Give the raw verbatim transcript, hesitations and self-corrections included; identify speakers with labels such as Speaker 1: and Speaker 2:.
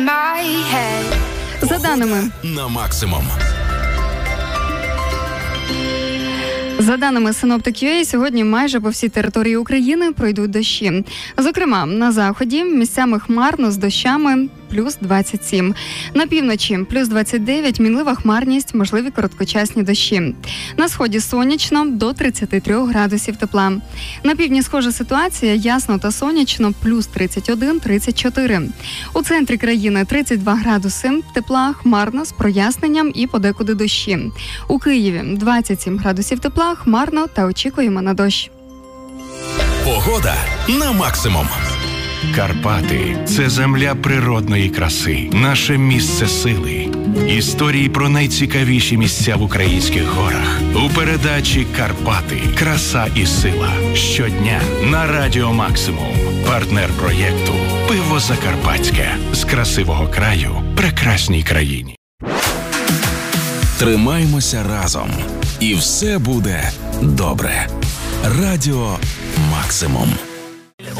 Speaker 1: За даними
Speaker 2: на максимум.
Speaker 1: За даними Синоптик.ua, сьогодні майже по всій території України пройдуть дощі. Зокрема, на заході місцями хмарно з дощами плюс двадцять сім. На півночі плюс двадцять дев'ять, мінлива хмарність, можливі короткочасні дощі. На сході сонячно до тридцять три градусів тепла. На півдні схожа ситуація, ясно та сонячно, плюс тридцять один - тридцять чотири. У центрі країни тридцять два градуси тепла, хмарно з проясненням і подекуди дощі. У Києві двадцять сім градусів тепла, хмарно та очікуємо на дощ.
Speaker 2: Погода на максимум.
Speaker 3: Карпати – це земля природної краси, наше місце сили. Історії про найцікавіші місця в українських горах. У передачі «Карпати. Краса і сила». Щодня на Радіо Максимум. Партнер проєкту «Пиво Закарпатське». З красивого краю прекрасній країні.
Speaker 2: Тримаймося разом. І все буде добре. Радіо Максимум.